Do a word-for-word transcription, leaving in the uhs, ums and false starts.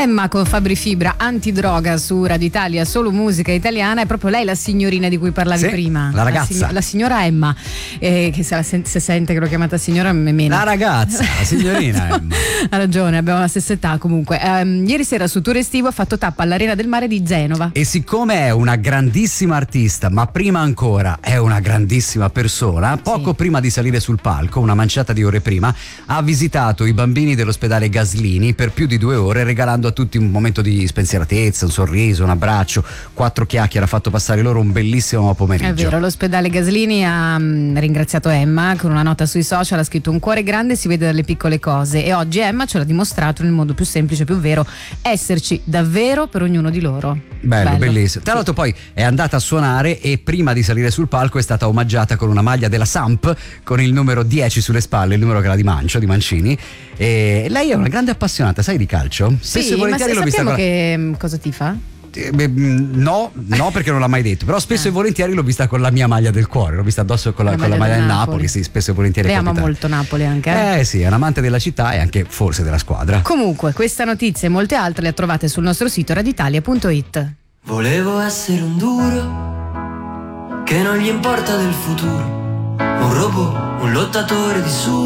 Emma con Fabri Fibra, Antidroga su Radio Italia, solo musica italiana. È proprio lei la signorina di cui parlavi sì, prima. La ragazza. La, sig- la signora Emma, eh, che se, la sen- se sente che l'ho chiamata signora me meno. La ragazza, la signorina Emma. Ha ragione, abbiamo la stessa età comunque. Um, ieri sera su tour estivo ha fatto tappa all'Arena del Mare di Genova. E siccome è una grandissima artista, ma prima ancora è una grandissima persona, poco sì. prima di salire sul palco, una manciata di ore prima, ha visitato i bambini dell'ospedale Gaslini per più di due ore, regalando a tutti un momento di spensieratezza, un sorriso, un abbraccio, quattro chiacchiere, ha fatto passare loro un bellissimo pomeriggio. È vero, l'ospedale Gaslini ha mh, ringraziato Emma con una nota sui social, ha scritto: un cuore grande si vede dalle piccole cose, e oggi Emma ce l'ha dimostrato nel modo più semplice, più vero, esserci davvero per ognuno di loro. Bello, Bello. bellissimo. Tra l'altro poi è andata a suonare e prima di salire sul palco è stata omaggiata con una maglia della Samp con il numero dieci sulle spalle, il numero che era di Mancio, di Mancini. E lei è una grande appassionata, sai, di calcio? Spesso Sì, e volentieri ma l'ho vista sappiamo con... che mh, cosa ti fa? Eh, beh, No, no, perché non l'ha mai detto, però spesso Eh. e volentieri l'ho vista con la mia maglia del cuore, l'ho vista addosso con la, La con la maglia maglia del del Napoli. Napoli, sì, spesso e volentieri. Lei è ama capitato. molto Napoli anche. Eh? Eh sì, è un amante della città e anche forse della squadra. Comunque, questa notizia e molte altre le trovate sul nostro sito raditalia punto it. Volevo essere un duro che non gli importa del futuro, un robot, un lottatore di su.